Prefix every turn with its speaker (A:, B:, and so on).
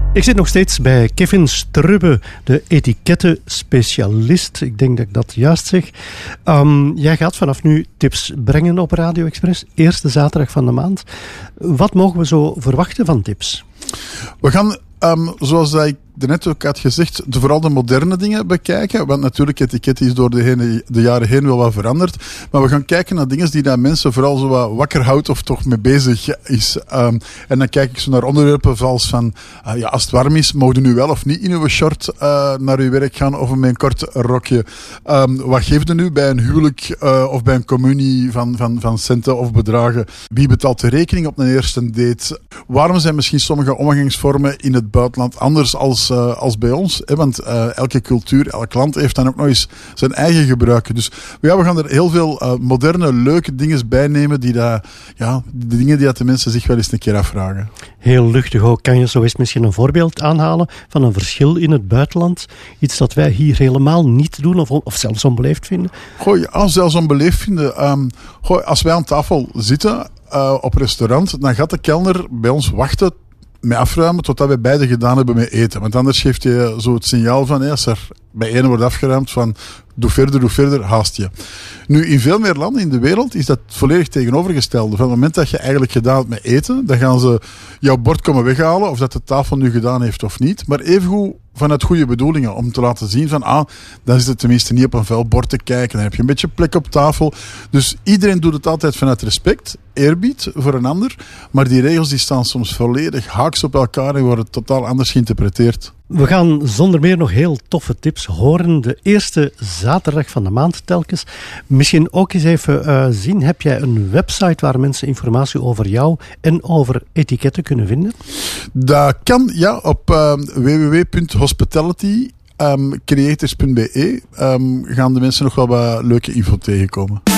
A: Ik zit nog steeds bij Kevin Strubbe, de etikettenspecialist. Ik denk dat ik dat juist zeg. Jij gaat vanaf nu tips brengen op Radio Express. Eerste zaterdag van de maand. Wat mogen we zo verwachten van tips?
B: We gaan, zoals ik net ook had gezegd, vooral de moderne dingen bekijken. Want natuurlijk, etiket is door de jaren heen wel wat veranderd. Maar we gaan kijken naar dingen die dat mensen vooral zo wat wakker houdt of toch mee bezig is. En dan kijk ik zo naar onderwerpen zoals van, als het warm is, mogen nu wel of niet in uw short naar uw werk gaan of met een kort rokje. Wat geeft u nu bij een huwelijk of bij een communie van centen of bedragen? Wie betaalt de rekening op een eerste date? Waarom zijn misschien sommige omgangsvormen in het buitenland anders als bij ons? Want elke cultuur, elk land heeft dan ook nog eens zijn eigen gebruiken. Dus we gaan er heel veel moderne, leuke dingen bij nemen de dingen die de mensen zich wel eens een keer afvragen. Heel luchtig ook. Kan je zo eens misschien een voorbeeld aanhalen van een verschil in het buitenland? Iets dat wij hier helemaal niet doen of zelfs onbeleefd vinden? Zelfs onbeleefd vinden. Als wij aan tafel zitten op restaurant, dan gaat de kelner bij ons wachten met afruimen totdat wij beide gedaan hebben met eten. Want anders geeft je zo het signaal van, als er bij één wordt afgeruimd van doe verder, haast je. Nu, in veel meer landen in de wereld is dat volledig tegenovergestelde. Van het moment dat je eigenlijk gedaan hebt met eten, dan gaan ze jouw bord komen weghalen, of dat de tafel nu gedaan heeft of niet. Maar evengoed vanuit goede bedoelingen, om te laten zien van, dan is het tenminste niet op een vuil bord te kijken, dan heb je een beetje plek op tafel. Dus iedereen doet het altijd vanuit respect, eerbied voor een ander, maar die regels die staan soms volledig haaks op elkaar en worden totaal anders geïnterpreteerd. We gaan zonder meer nog heel toffe tips horen. De eerste zaterdag van de maand telkens. Misschien ook eens even zien. Heb jij een website waar mensen informatie over jou en over etiketten kunnen vinden? Dat kan, ja, op www.hospitality.creators.be gaan de mensen nog wel wat leuke info tegenkomen.